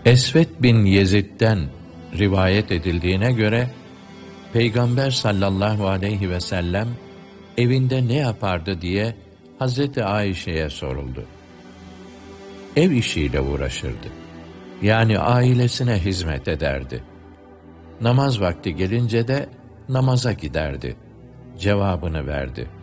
Esved bin Yezid'den rivayet edildiğine göre, Peygamber sallallahu aleyhi ve sellem evinde ne yapardı diye Hazreti Ayşe'ye soruldu. Ev işiyle uğraşırdı. Yani ailesine hizmet ederdi. Namaz vakti gelince de namaza giderdi cevabını verdi.